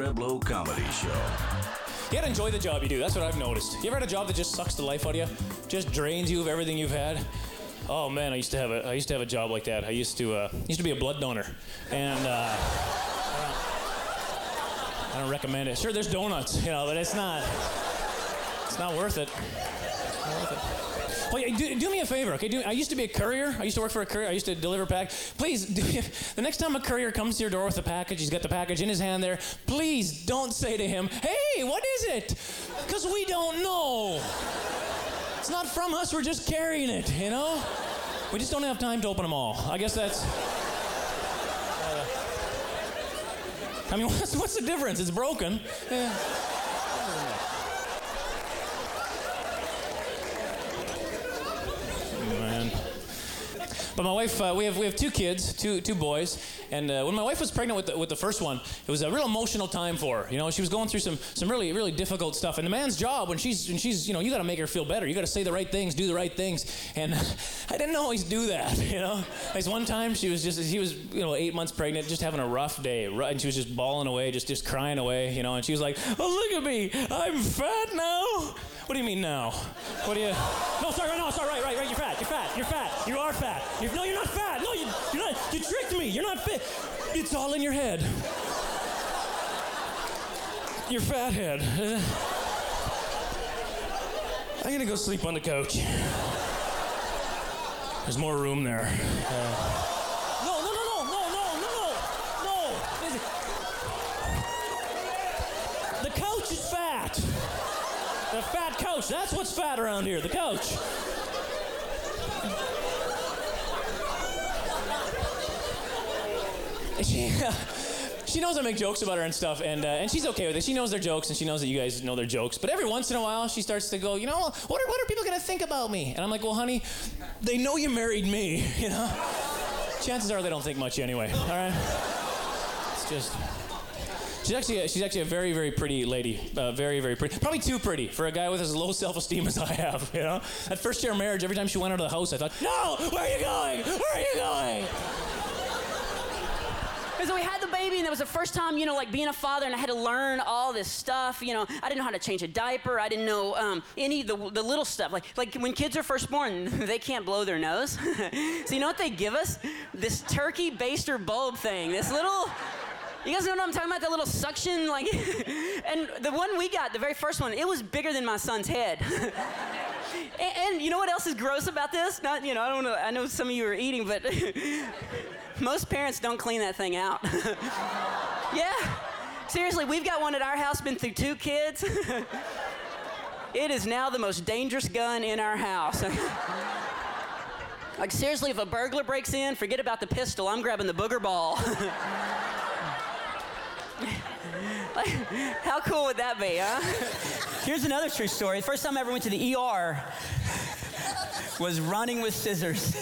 Reblo Comedy Show. You gotta enjoy the job you do. That's what I've noticed. You ever had a job that just sucks the life out of you? Just drains you of everything you've had? Oh man, I used to have a job like that. I used to be a blood donor, and I don't recommend it. Sure, there's donuts, but it's not worth it. It's not worth it. Well, do me a favor, okay? I used to be a courier. I used to work for a courier. I used to deliver packages. Please, the next time a courier comes to your door with a package, he's got the package in his hand there, please don't say to him, "Hey, what is it?" Because we don't know. It's not from us. We're just carrying it, We just don't have time to open them all. I guess that's... what's the difference? It's broken. Yeah. Man. But my wife, we have two kids, two boys, and when my wife was pregnant with the first one, it was a real emotional time for her. She was going through some really, really difficult stuff. And the man's job, when she's you got to make her feel better. You got to say the right things, do the right things. And I didn't always do that. Like one time she was 8 months pregnant, just having a rough day, and she was just bawling away, just crying away, And she was like, "Oh, look at me, I'm fat now." What do you mean now? What do you? No, sorry, right. You're fat. You are fat. No, you're not fat. No, you're not. You tricked me. You're not fit. It's all in your head. Your fat head. I'm gonna go sleep on the couch. There's more room there. No. The couch is fat. The fat couch. That's what's fat around here. The couch. She knows I make jokes about her and stuff, and she's okay with it. She knows their jokes, and she knows that you guys know their jokes. But every once in a while, she starts to go, what are people going to think about me? And I'm like, well, honey, they know you married me, Chances are they don't think much anyway, all right? It's just... She's actually a very, very pretty lady. Very, very pretty. Probably too pretty for a guy with as low self-esteem as I have, That first year of marriage, every time she went out of the house, I thought, no, where are you going? Where are you going? So we had the baby, and it was the first time, like being a father, and I had to learn all this stuff. I didn't know how to change a diaper. I didn't know any of the little stuff. Like when kids are first born, they can't blow their nose. So you know what they give us? This turkey baster bulb thing. This little... You guys know what I'm talking about? That little suction, and the one we got, the very first one, it was bigger than my son's head. and you know what else is gross about this? Not, I don't know. I know some of you are eating, but most parents don't clean that thing out. Yeah, seriously, we've got one at our house. Been through 2 kids. It is now the most dangerous gun in our house. Like seriously, if a burglar breaks in, forget about the pistol. I'm grabbing the booger ball. How cool would that be, huh? Here's another true story. The first time I ever went to the ER was running with scissors.